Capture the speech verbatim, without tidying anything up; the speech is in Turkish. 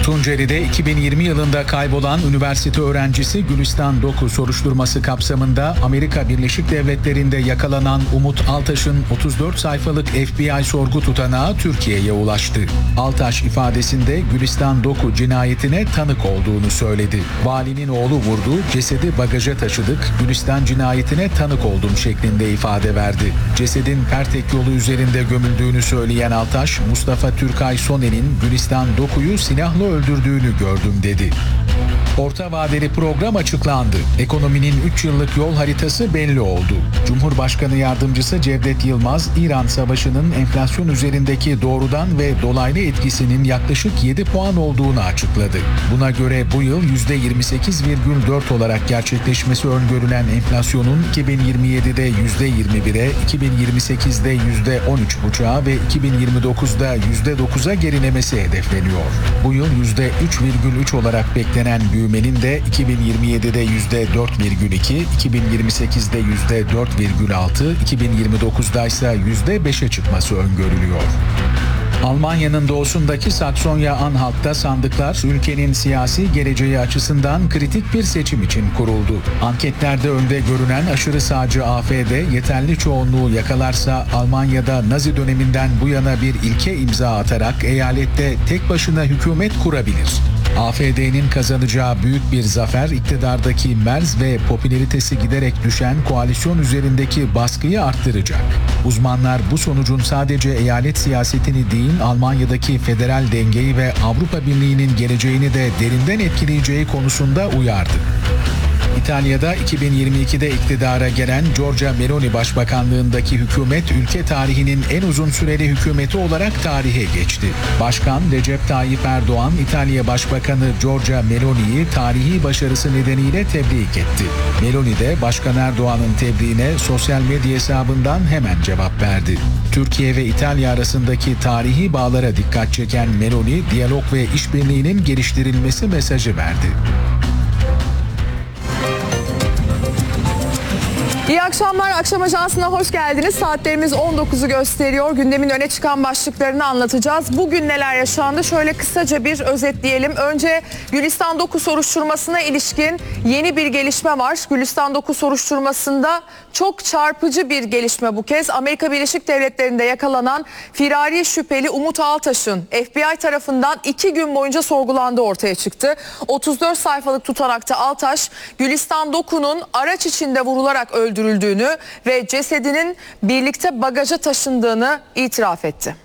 Tunceli'de iki bin yirmi yılında kaybolan üniversite öğrencisi Gülistan Doku soruşturması kapsamında Amerika Birleşik Devletleri'nde yakalanan Umut Altaş'ın otuz dört sayfalık F B I sorgu tutanağı Türkiye'ye ulaştı. Altaş ifadesinde Gülistan Doku cinayetine tanık olduğunu söyledi. Valinin oğlu vurdu, cesedi bagaja taşıdık, Gülistan cinayetine tanık oldum şeklinde ifade verdi. Cesedin Pertek yolu üzerinde gömüldüğünü söyleyen Altaş, Mustafa Türkay Soner'in Gülistan Doku'yu silahla öldürdüğünü gördüm dedi. Orta vadeli program açıklandı. Ekonominin üç yıllık yol haritası belli oldu. Cumhurbaşkanı Yardımcısı Cevdet Yılmaz, İran Savaşı'nın enflasyon üzerindeki doğrudan ve dolaylı etkisinin yaklaşık yedi puan olduğunu açıkladı. Buna göre bu yıl yüzde yirmi sekiz virgül dört olarak gerçekleşmesi öngörülen enflasyonun iki bin yirmi yedide yüzde yirmi bire, iki bin yirmi sekizde yüzde on üç buçuğa ve iki bin yirmi dokuzda yüzde dokuza gerilemesi hedefleniyor. Bu yıl yüzde üç virgül üç olarak beklenen büyümenin de iki bin yirmi yedide yüzde dört virgül iki, iki bin yirmi sekizde yüzde dört virgül altı, iki bin yirmi dokuzda ise yüzde beşe çıkması öngörülüyor. Almanya'nın doğusundaki Saksonya-Anhalt'ta sandıklar ülkenin siyasi geleceği açısından kritik bir seçim için kuruldu. Anketlerde önde görünen aşırı sağcı A F D yeterli çoğunluğu yakalarsa Almanya'da Nazi döneminden bu yana bir ilke imza atarak eyalette tek başına hükümet kurabilir. A F D'nin kazanacağı büyük bir zafer iktidardaki Merz ve popülaritesi giderek düşen koalisyon üzerindeki baskıyı arttıracak. Uzmanlar bu sonucun sadece eyalet siyasetini değil Almanya'daki federal dengeyi ve Avrupa Birliği'nin geleceğini de derinden etkileyeceği konusunda uyardı. İtalya'da iki bin yirmi ikide iktidara gelen Giorgia Meloni başbakanlığındaki hükümet ülke tarihinin en uzun süreli hükümeti olarak tarihe geçti. Başkan Recep Tayyip Erdoğan, İtalya Başbakanı Giorgia Meloni'yi tarihi başarısı nedeniyle tebrik etti. Meloni de Başkan Erdoğan'ın tebriğine sosyal medya hesabından hemen cevap verdi. Türkiye ve İtalya arasındaki tarihi bağlara dikkat çeken Meloni, diyalog ve işbirliğinin geliştirilmesi mesajı verdi. İyi akşamlar. Akşam Ajansı'na hoş geldiniz. Saatlerimiz on dokuzu gösteriyor. Gündemin öne çıkan başlıklarını anlatacağız. Bugün neler yaşandı? Şöyle kısaca bir özetleyelim. Önce Gülistan Doku soruşturmasına ilişkin yeni bir gelişme var. Gülistan Doku soruşturmasında çok çarpıcı bir gelişme bu kez. Amerika Birleşik Devletleri'nde yakalanan firari şüpheli Umut Altaş'ın F B I tarafından iki gün boyunca sorgulandığı ortaya çıktı. otuz dört sayfalık tutanakta Altaş, Gülistan Doku'nun araç içinde vurularak öldürüldüğünü ve cesedinin birlikte bagaja taşındığını itiraf etti.